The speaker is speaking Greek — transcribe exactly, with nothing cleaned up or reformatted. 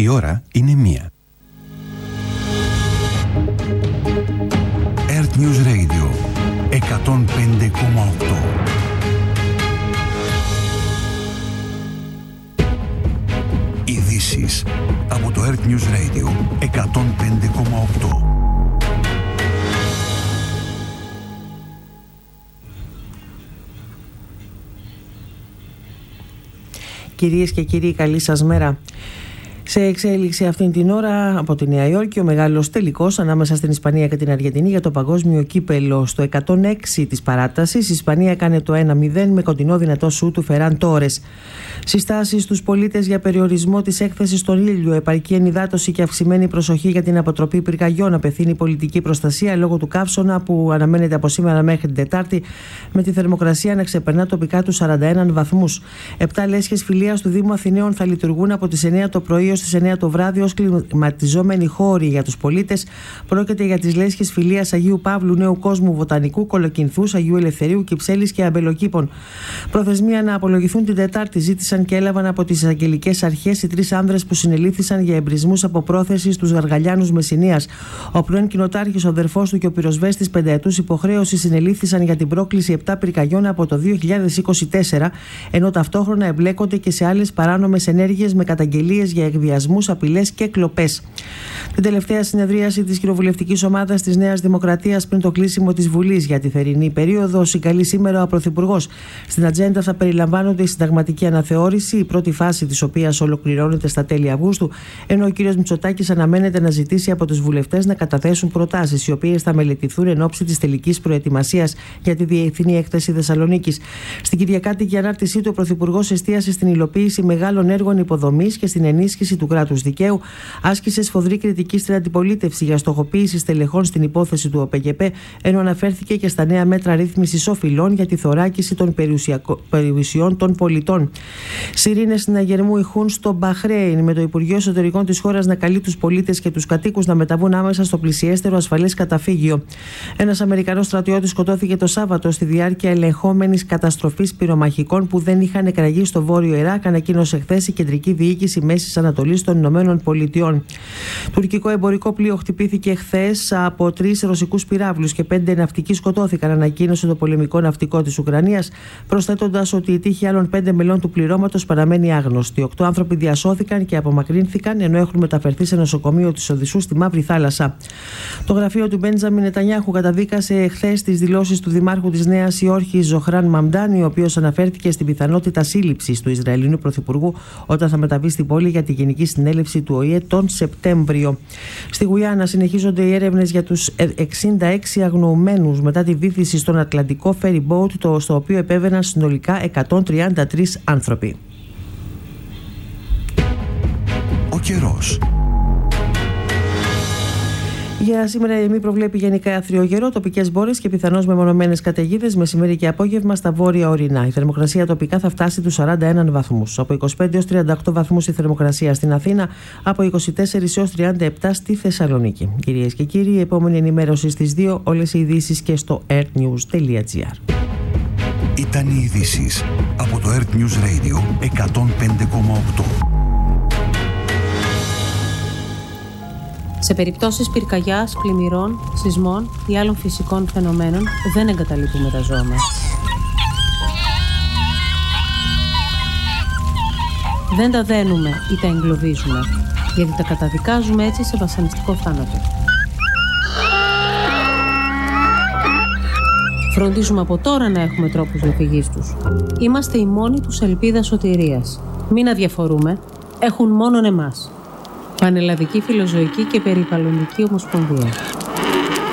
Η ώρα είναι μία. Earth News Radio εκατόν πέντε κόμμα οκτώ. Ειδήσεις από το Earth News Radio εκατόν πέντε κόμμα οκτώ. Κυρίες και κύριοι, καλή σας μέρα. Σε εξέλιξη αυτήν την ώρα από τη Νέα Υόρκη ο μεγάλος τελικός ανάμεσα στην Ισπανία και την Αργεντινή για το παγκόσμιο κύπελο. Στο εκατόν έξι της παράτασης η Ισπανία έκανε το ένα μηδέν με κοντινό δυνατό σου του Φεράν Τόρες. Συστάσεις στους πολίτες για περιορισμό της έκθεσης στον ήλιο, επαρκή ενυδάτωση και αυξημένη προσοχή για την αποτροπή πυρκαγιών, απευθύνει πολιτική προστασία λόγω του καύσωνα που αναμένεται από σήμερα μέχρι την Τετάρτη, με τη θερμοκρασία να ξεπερνά τοπικά τους σαράντα ένα βαθμούς. Επτά λέσχες φιλίας του Δήμου Αθηναίων θα λειτουργούν από τις εννιά το πρωί στις εννιά το βράδυ ως κλιματιζόμενοι χώροι για τους πολίτες. Πρόκειται για τις λέσχες φιλίας Αγίου Παύλου, Νέου Κόσμου, Βοτανικού, Κολοκυνθούς, Αγίου Ελευθερίου, Κυψέλης και Αμπελοκήπων. Προθεσμία να απολογηθούν την Τετάρτη ζήτησαν και έλαβαν από τις εισαγγελικές αρχές οι τρεις άνδρες που συνελήφθησαν για εμπρισμούς από πρόθεση στους Γαργαλιάνους Μεσσηνίας. Ο πρώην κοινοτάρχης, ο αδερφός του και ο πυροσβέστης πενταετούς υποχρέωση συνελήφθησαν για την πρόκληση επτά πυρκαγιών από το δύο χιλιάδες είκοσι τέσσερα, ενώ ταυτόχρονα εμπλέκονται και σε άλλες παράνομες ενέργειες με καταγγελίες για εκβιασμούς, απειλές και κλοπές. Την τελευταία συνεδρίαση της κοινοβουλευτικής ομάδας της Νέας Δημοκρατίας πριν το κλείσιμο της Βουλής για τη θερινή περίοδο συγκαλεί σήμερα ο Πρωθυπουργός. Στην ατζέντα θα περιλαμβάνονται η συνταγματική αναθεώρηση, η πρώτη φάση της οποίας ολοκληρώνεται στα τέλη Αυγούστου, ενώ ο κ. Μητσοτάκης αναμένεται να ζητήσει από τους βουλευτές να καταθέσουν προτάσεις, οι οποίες θα μελετηθούν εν ώψη της τελικής προετοιμασίας για τη Διεθνή Έκθεση Θεσσαλονίκης. Στην κυριακάτικη ανάρτησή του, ο Πρωθυπουργός εστίασε στην υλοποίηση μεγάλων έργων υποδομής και στην ενίσχυση του κράτους δικαίου, άσκησε σφοδρή κριτική στην αντιπολίτευση για στοχοποίηση στελεχών στην υπόθεση του ΟΠΕΚΕΠ, ενώ αναφέρθηκε και στα νέα μέτρα ρύθμισης οφειλών για τη θωράκιση των περιουσιών των πολιτών. Σιρήνες συναγερμού ηχούν στο Μπαχρέιν, με το Υπουργείο Εσωτερικών της χώρας να καλεί τους πολίτες και τους κατοίκους να μεταβούν άμεσα στο πλησιέστερο ασφαλές καταφύγιο. Ένας Αμερικανός στρατιώτης σκοτώθηκε το Σάββατο στη διάρκεια ελεγχόμενης καταστροφής πυρομαχικών που δεν είχαν εκραγεί στο βόρειο Ιράκ, ανακοίνωσε χθες η Κεντρική Διοίκηση Μέσης Ανατολής των Ηνωμένων Πολιτειών. Τουρκικό εμπορικό πλοίο χτυπήθηκε χθες από τρεις ρωσικούς πυράβλους και πέντε ναυτικοί σκοτώθηκαν, ανακοίνωσε το πολεμικό ναυτικό της Ουκρανίας, προσθέτοντας ότι η τύχη άλλων πέντε μελών του πληρώματος παραμένει άγνωστη. Οκτώ άνθρωποι διασώθηκαν και απομακρύνθηκαν, ενώ έχουν μεταφερθεί σε νοσοκομείο της Οδυσσού στη Μαύρη Θάλασσα. Το γραφείο του Μπέντζαμιν Νετανιάχου καταδίκασε χθες τις δηλώσεις του Δημάρχου της Νέας Υόρκης, Ζωχράν Μαμντάνη, ο οποίος αναφέρθηκε στην πιθανότητα σύλληψης του Ισραηλινού Πρωθυπουργού όταν θα μεταβεί στην πόλη για τη Γενική Συνέλευση του Ο Η Ε τον Σεπτέμβριο. Στη Γουιάννα συνεχίζονται οι έρευνες για τους εξήντα έξι αγνοωμένους μετά τη βύθιση στον Ατλαντικό ferry boat, στο οποίο επέβαιναν συνολικά εκατόν τριάντα τρεις άνθρωποι. Ο καιρός. Για σήμερα η ΕΜΗ προβλέπει γενικά άθριο καιρό, τοπικές μπόρες και πιθανώς μεμονωμένες καταιγίδες μεσημέρι και απόγευμα στα βόρεια ορεινά. Η θερμοκρασία τοπικά θα φτάσει τους σαράντα ένα βαθμούς. Από είκοσι πέντε έως τριάντα οκτώ βαθμούς η θερμοκρασία στην Αθήνα, από είκοσι τέσσερα έως τριάντα επτά στη Θεσσαλονίκη. Κυρίες και κύριοι, η επόμενη ενημέρωση στις δύο, όλες οι ειδήσεις και στο earthnews τελεία gr. Ήταν οι ειδήσεις από το Earth News Radio εκατόν πέντε κόμμα οκτώ. Σε περιπτώσεις πυρκαγιάς, πλημμυρών, σεισμών ή άλλων φυσικών φαινομένων δεν εγκαταλείπουμε τα ζώα μας. Δεν τα δένουμε ή τα εγκλωβίζουμε, γιατί τα καταδικάζουμε έτσι σε βασανιστικό θάνατο. Φροντίζουμε από τώρα να έχουμε τρόπους διαφυγής τους. Είμαστε η μόνη τους ελπίδα σωτηρίας. Μην αδιαφορούμε, έχουν μόνον εμάς. Πανελλαδική Φιλοζωική και Περιβαλλοντική Ομοσπονδία.